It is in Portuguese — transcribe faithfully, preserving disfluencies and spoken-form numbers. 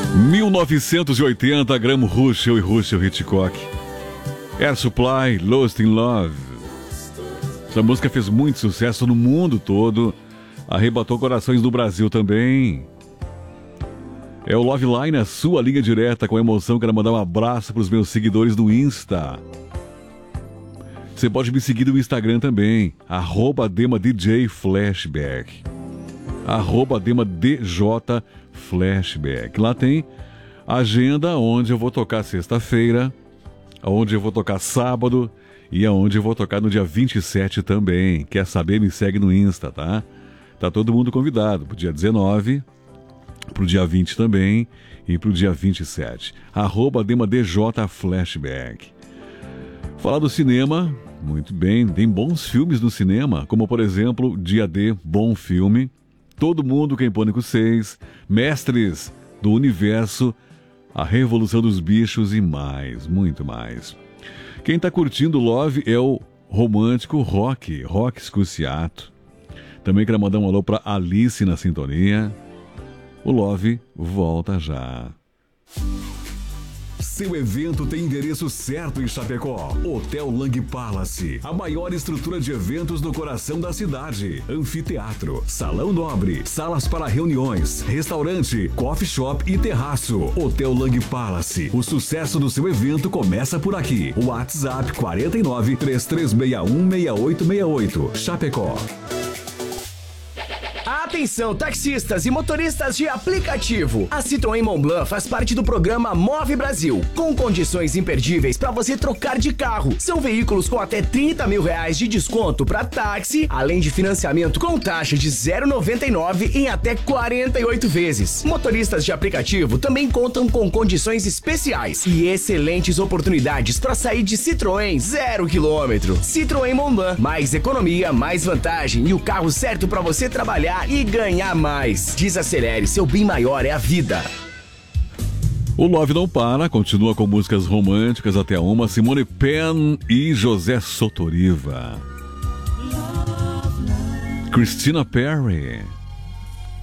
mil novecentos e oitenta, Graham Russell e Russell Hitchcock. Air Supply, Lost in Love. Essa música fez muito sucesso no mundo todo, arrebatou corações do Brasil também. É o Love Line, a sua linha direta, com emoção. Quero mandar um abraço para os meus seguidores do Insta. Você pode me seguir no Instagram também, arroba DemaDJFlashback. Arroba DemaDJFlashback. Lá tem agenda onde eu vou tocar sexta-feira, onde eu vou tocar sábado e aonde eu vou tocar no dia vinte e sete também. Quer saber? Me segue no Insta, tá? Tá todo mundo convidado pro dia dezenove, pro dia vinte também e pro dia vinte e sete. Arroba DemaDJFlashback. Falar do cinema, muito bem, tem bons filmes no cinema, como por exemplo, Dia D, bom filme. Todo Mundo que é em Pânico seis, Mestres do Universo, A Revolução dos Bichos e mais, muito mais. Quem tá curtindo Love é o romântico Rock, Rock Scusiato. Também quero mandar um alô pra Alice na sintonia. O Love volta já. Seu evento tem endereço certo em Chapecó. Hotel Lang Palace, a maior estrutura de eventos no coração da cidade. Anfiteatro, salão nobre, salas para reuniões, restaurante, coffee shop e terraço. Hotel Lang Palace, o sucesso do seu evento começa por aqui. WhatsApp quarenta e nove, três três seis um, seis oito seis oito. Chapecó. Atenção, taxistas e motoristas de aplicativo. A Citroën Montblanc faz parte do programa Move Brasil, com condições imperdíveis para você trocar de carro. São veículos com até trinta mil reais de desconto para táxi, além de financiamento com taxa de zero vírgula noventa e nove em até quarenta e oito vezes. Motoristas de aplicativo também contam com condições especiais e excelentes oportunidades para sair de Citroën zero quilômetro. Citroën Montblanc, mais economia, mais vantagem e o carro certo para você trabalhar e ganhar mais. Desacelere, seu bem maior é a vida. O Love não para, continua com músicas românticas até uma. Simone Penn e José Sotoriva. Christina Perry.